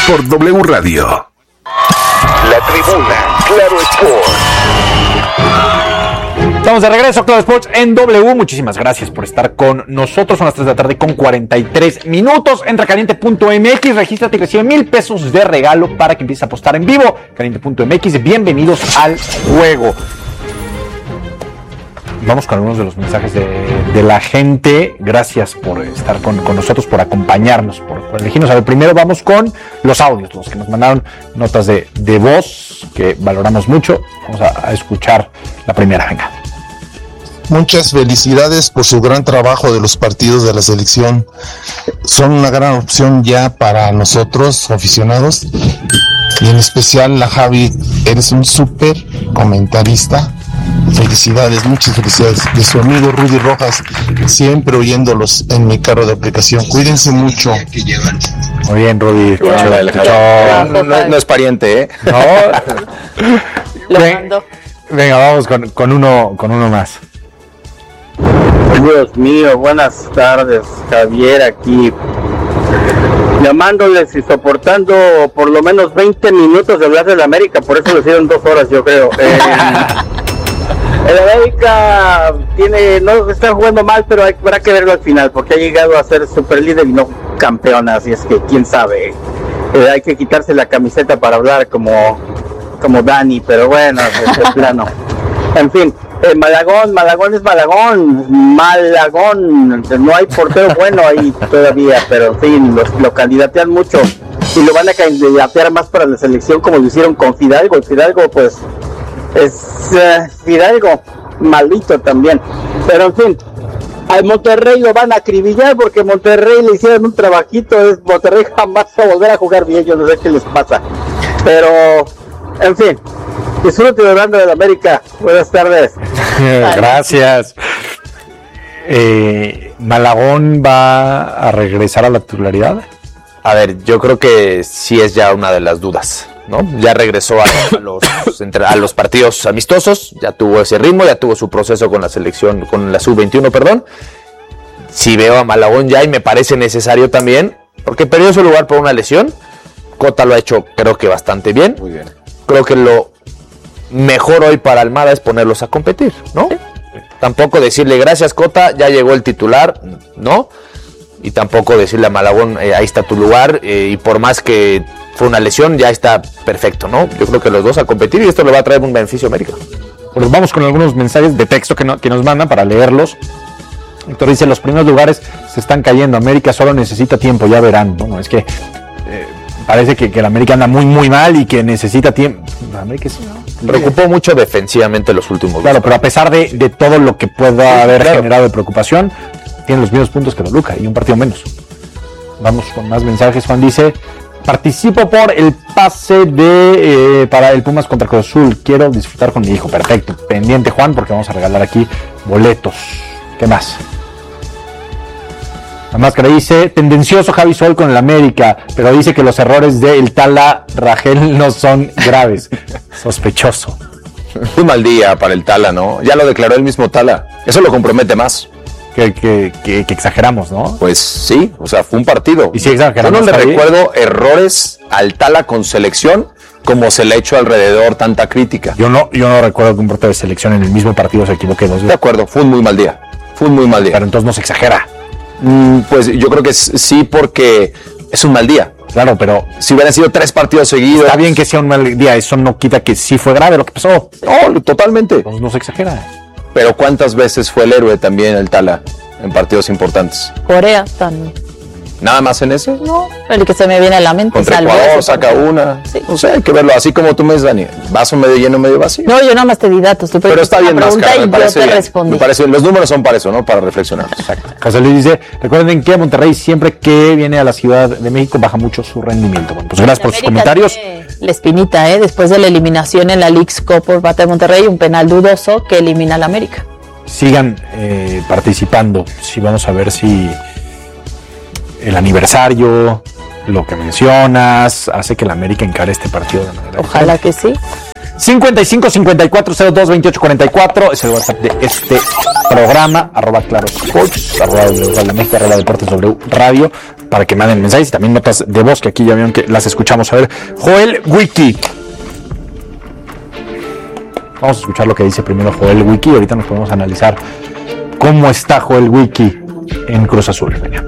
por W Radio. La Tribuna, Claro Sport. Estamos de regreso a Claro Sports en W. Muchísimas gracias por estar con nosotros. Son las 3 de la tarde con 43 minutos. Entra a caliente.mx, regístrate y recibe $1,000 de regalo para que empieces a apostar en vivo. Caliente.mx, bienvenidos al juego. Vamos con algunos de los mensajes de la gente. Gracias por estar con nosotros, por acompañarnos, por elegirnos. A ver, primero vamos con los audios, los que nos mandaron notas de voz, que valoramos mucho. Vamos a escuchar la primera, venga. Muchas felicidades por su gran trabajo de los partidos de la selección. Son una gran opción ya para nosotros, aficionados. Y en especial la Javi, eres un súper comentarista. Felicidades, muchas felicidades. De su amigo Rudy Rojas, siempre oyéndolos en mi carro de aplicación. Cuídense mucho. Muy bien, Rudy. No es pariente, ¿eh? No. Venga, vamos con uno más. Dios mío, buenas tardes, Javier aquí, llamándoles y soportando por lo menos 20 minutos de hablar de la América, por eso le hicieron 2 horas, yo creo. El América no está jugando mal, pero habrá que verlo al final, porque ha llegado a ser super líder y no campeona, así es que quién sabe. Hay que quitarse la camiseta para hablar como Dani, pero bueno, es plano. En fin. Malagón es Malagón, no hay portero bueno ahí todavía, pero en fin, lo candidatean mucho y lo van a candidatear más para la selección como lo hicieron con Fidalgo. Fidalgo pues es Fidalgo maldito también, pero en fin, al Monterrey lo van a acribillar porque Monterrey le hicieron un trabajito. Monterrey jamás va a volver a jugar bien, yo no sé qué les pasa, pero en fin. Disfruten hablando de la América. Buenas tardes. Gracias. ¿Malagón va a regresar a la titularidad? A ver, yo creo que sí es ya una de las dudas, ¿no? Ya regresó a los partidos amistosos, ya tuvo ese ritmo, ya tuvo su proceso con la selección, con la sub-21, perdón. Si veo a Malagón ya y me parece necesario también, porque perdió su lugar por una lesión. Cota lo ha hecho, creo que bastante bien. Muy bien. Creo que lo mejor hoy para Almada es ponerlos a competir, ¿no? Sí. Tampoco decirle gracias Cota, ya llegó el titular, ¿no? Y tampoco decirle a Malagón, ahí está tu lugar, y por más que fue una lesión, ya está perfecto, ¿no? Yo creo que los dos a competir y esto le va a traer un beneficio a América. Pues vamos con algunos mensajes de texto que nos mandan para leerlos. Héctor dice, los primeros lugares se están cayendo, América solo necesita tiempo, ya verán. Bueno, es que parece que la América anda muy muy mal y que necesita tiempo. La América preocupó mucho defensivamente los últimos días. Claro, pero a pesar de todo lo que pueda haber generado de preocupación, tiene los mismos puntos que Toluca y un partido menos. Vamos con más mensajes. Juan dice, participo por el pase para el Pumas contra Cruz Azul. Quiero disfrutar con mi hijo. Perfecto. Pendiente, Juan, porque vamos a regalar aquí boletos. ¿Qué más? La máscara dice, tendencioso Javi Sol con el América, pero dice que los errores de el Tala Rangel no son graves. Sospechoso. Muy mal día para el Tala, ¿no? Ya lo declaró el mismo Tala. Eso lo compromete más. Que exageramos, ¿no? Pues sí, o sea, fue un partido. Y sí exageramos. Yo no le recuerdo errores al Tala con selección como se le ha hecho alrededor tanta crítica. Yo no recuerdo que un portero de selección en el mismo partido se equivoque 2 veces. De acuerdo, fue un muy mal día. Pero entonces no se exagera. Pues yo creo que sí, porque es un mal día. Claro, pero si hubieran sido 3 partidos seguidos. Está bien que sea un mal día, eso no quita que sí fue grave lo que pasó. No, totalmente. Entonces no se exagera. Pero ¿cuántas veces fue el héroe también el Tala en partidos importantes? Corea también. ¿Nada más en ese? No, el que se me viene a la mente. Contra Ecuador saca una. Sí. No sé, hay que verlo así como tú me dices, Dani. Vaso medio lleno, medio vacío. No, yo nada más te di datos. Pero está bien, Máscara, me parece bien. Respondí. Me parece bien. Los números son para eso, ¿no? Para reflexionar. Exacto. José Luis dice, recuerden que Monterrey siempre que viene a la Ciudad de México baja mucho su rendimiento. Bueno, pues gracias por sus comentarios. La espinita, después de la eliminación en la Leagues Cup por parte de Monterrey, un penal dudoso que elimina al América. Sigan participando. Sí, vamos a ver si el aniversario, lo que mencionas, hace que la América encare este partido de manera Ojalá que sí. 55-54-02-28-44 es el WhatsApp de este programa, @clarosports, @Radio México, @Deportes W Radio, para que manden mensajes y también notas de voz, que aquí ya vieron que las escuchamos. A ver, Joel Wiki. Vamos a escuchar lo que dice primero Joel Wiki y ahorita nos podemos analizar cómo está Joel Wiki en Cruz Azul. Venga.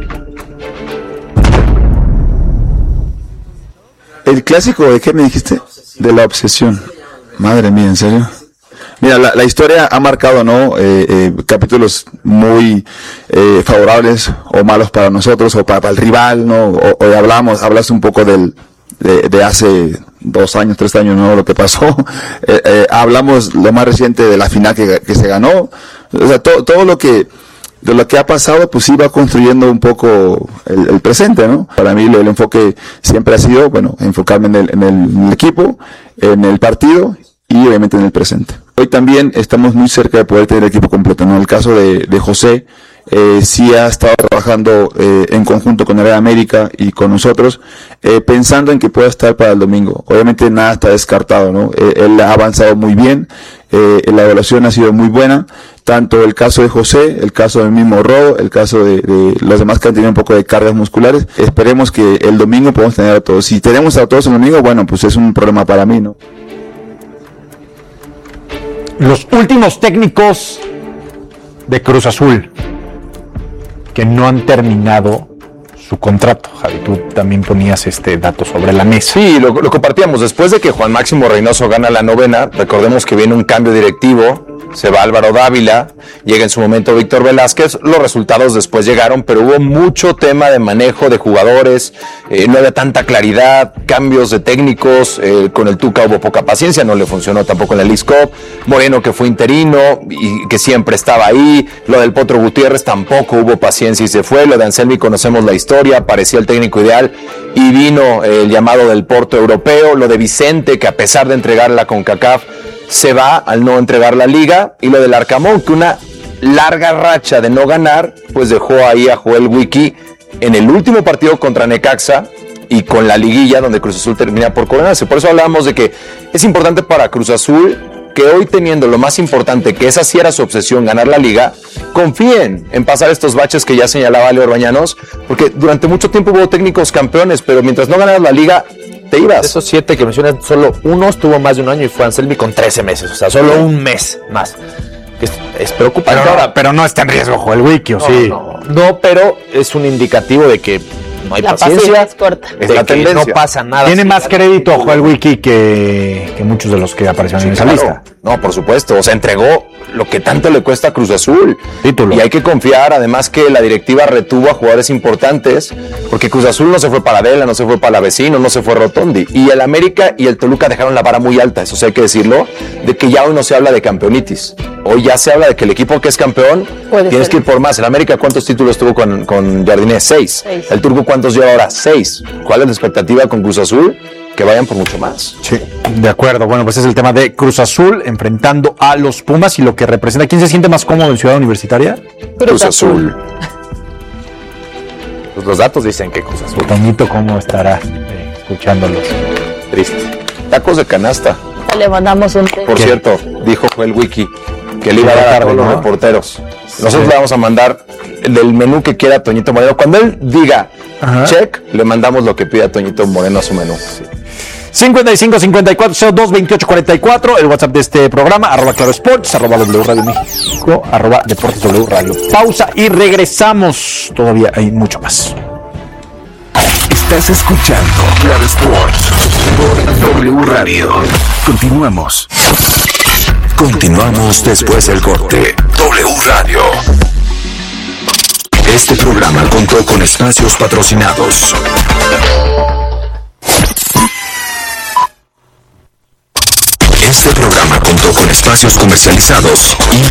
El clásico, ¿de qué me dijiste? De la obsesión. Madre mía, ¿en serio? Mira, la historia ha marcado, ¿no? Capítulos muy favorables o malos para nosotros o para el rival, ¿no? Hoy hablas un poco de hace 2 años, 3 años, ¿no? Lo que pasó. Hablamos lo más reciente de la final que se ganó. O sea, todo lo que ha pasado, pues iba construyendo un poco el presente, ¿no? Para mí el enfoque siempre ha sido, bueno, enfocarme en el equipo, en el partido y obviamente en el presente. Hoy también estamos muy cerca de poder tener el equipo completo, ¿no? En el caso de José, sí ha estado trabajando en conjunto con el América y con nosotros, pensando en que pueda estar para el domingo. Obviamente nada está descartado, ¿no? Él ha avanzado muy bien, la evaluación ha sido muy buena, tanto el caso de José, el caso del mismo Rodo, el caso de los demás que han tenido un poco de cargas musculares. Esperemos que el domingo podamos tener a todos. Si tenemos a todos el domingo, bueno, pues es un problema para mí, ¿no? Los últimos técnicos de Cruz Azul que no han terminado su contrato. Javi, tú también ponías este dato sobre la mesa. Sí, lo compartíamos. Después de que Juan Máximo Reynoso gana la 9ª, recordemos que viene un cambio directivo, se va Álvaro Dávila, llega en su momento Víctor Velázquez, los resultados después llegaron, pero hubo mucho tema de manejo de jugadores, no había tanta claridad, cambios de técnicos, con el Tuca hubo poca paciencia, no le funcionó tampoco en la Leagues Cup, Moreno que fue interino y que siempre estaba ahí, lo del Potro Gutiérrez tampoco hubo paciencia y se fue, lo de Anselmi conocemos la historia, parecía el técnico ideal y vino el llamado del Porto europeo, lo de Vicente que a pesar de entregar la CONCACAF se va al no entregar la liga, y lo del Arcamón, que una larga racha de no ganar, pues dejó ahí a Joel Wiki en el último partido contra Necaxa y con la liguilla donde Cruz Azul termina por coronarse. Por eso hablábamos de que es importante para Cruz Azul que hoy, teniendo lo más importante, que esa sí era su obsesión, ganar la liga, confíen en pasar estos baches que ya señalaba Leo Bañanos, porque durante mucho tiempo hubo técnicos campeones, pero mientras no ganas la liga, te ibas. De esos 7 que mencionas, solo uno estuvo más de un año y fue Anselmi con 13 meses, o sea, solo un mes más. Es preocupante. Pero no está en riesgo Joel Wiki, ¿o sí? No, pero es un indicativo de que no hay paciencia, es corta. Es la tendencia. No pasa nada. Tiene más crédito Joel Wiki que muchos de los que aparecieron en esa lista. No, por supuesto, o sea, entregó lo que tanto le cuesta a Cruz Azul. Título. Y hay que confiar, además, que la directiva retuvo a jugadores importantes, porque Cruz Azul no se fue para Vela, no se fue para la Vecino, no se fue Rotondi. Y el América y el Toluca dejaron la vara muy alta, eso sí hay que decirlo, de que ya hoy no se habla de campeonitis. Hoy ya se habla de que el equipo que es campeón tienes que ir por más. El América, ¿cuántos títulos tuvo con Jardinés? 6. El Turco, ¿cuántos lleva ahora? 6. ¿Cuál es la expectativa con Cruz Azul? Que vayan por mucho más. Sí, de acuerdo. Bueno, pues es el tema de Cruz Azul enfrentando a los Pumas y lo que representa. ¿Quién se siente más cómodo en Ciudad Universitaria? Cruz Azul. Pues los datos dicen que Cruz Azul. Toñito, ¿cómo estará escuchándolos? Triste. Tacos de canasta. Le mandamos un... Por cierto, dijo Joel Wiki que le iba a dar a todos los reporteros. Nosotros le vamos a mandar del menú que quiera Toñito Moreno. Cuando él diga check, le mandamos lo que pida Toñito Moreno a su menú. Sí. 55-54-02-28-44, el WhatsApp de este programa, @clarosports, @W Radio México, @Deportes W Radio. Pausa y regresamos. Todavía hay mucho más. Estás escuchando Claro Sports por W Radio. Continuamos después del corte. W Radio. Este programa contó con espacios patrocinados. Este programa contó con espacios comercializados y